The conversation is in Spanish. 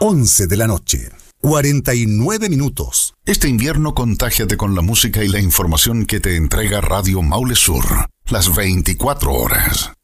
11 de la noche. 49 minutos. Este invierno contágiate con la música y la información que te entrega Radio Maule Sur. Las 24 horas.